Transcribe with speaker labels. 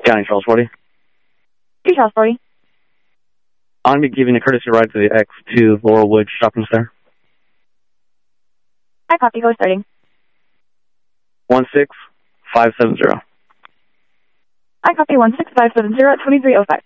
Speaker 1: County Charles 40.
Speaker 2: Charles 40.
Speaker 1: I'm going to be giving a courtesy ride to the X2 Laurelwood Shopping Center.
Speaker 2: I copy. Go starting.
Speaker 1: 16570.
Speaker 2: I copy. 16570 at 2305.